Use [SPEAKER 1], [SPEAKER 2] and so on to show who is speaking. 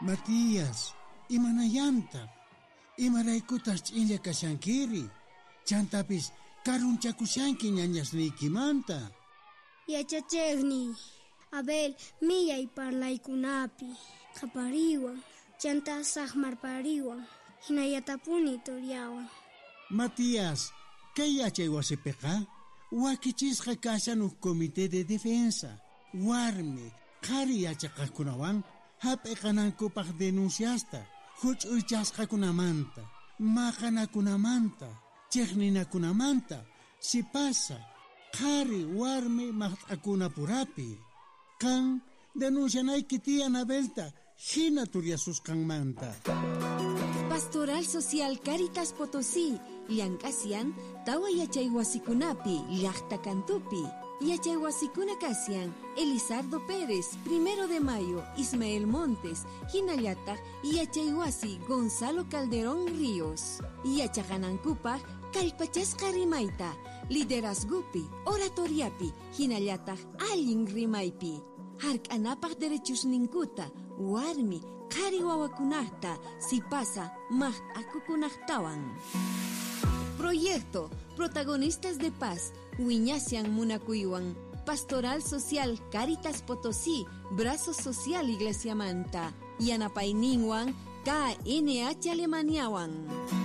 [SPEAKER 1] Matías, imanayanta, imaraykutas ch'illa kashankiri, chantapis karunchakushanki ñañasniykimanta.
[SPEAKER 2] Yachachegni, Abel, millay parlaykunapi, qapariwan, chanta saqmarpariwan, hinayatapuni turyawan.
[SPEAKER 1] Matías, kay yachay wasipiqa, wakichisqa kashanuk Comité de Defensa, warmi, qhari yachaqaqkunawan, hap'iqanankupaq denunciasta, huch'uychasqakunamanta, maqanakunamanta, chiqninakunamanta, sipasa, qhari warmi maqt'akunapurapi, kan denuncianayki tiyan Abelta, hina turyasusqanmanta.
[SPEAKER 3] Pastoral Social Caritas Potosí, llank'asyan, tawa yachay wasikunapi, llaqta kantupi. Yachay wasikuna kasyan, Elizardo Pérez, 1 de Mayo, Ismael Montes, hinallataq yachay wasi Gonzalo Calderón Ríos. Yachaqanankupaq kallpachasqa rimayta, liderazgupi, oratoriapi, hinallataq allin rimaypi. Hark'anapaq derechosninkuta, warmi, qhari wawakunaqta, sipasa, maqt'akukunaqtawan. Proyecto Protagonistas de Paz, Wiñasian Munakuywan, Pastoral Social Caritas Potosí, Brazo Social Iglesia Manta, Yanapayninwan, KNH Alemaniawan.